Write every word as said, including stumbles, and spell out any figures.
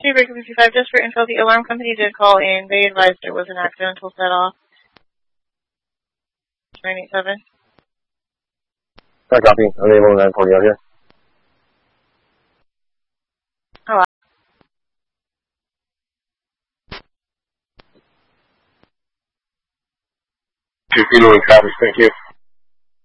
Two Breaker fifty-five, just for info, the alarm company did call in. They advised it was an accidental set-off. nine eight seven. I copy. Unable nine forty out here. Hello. Two Kilo in traffic, thank you.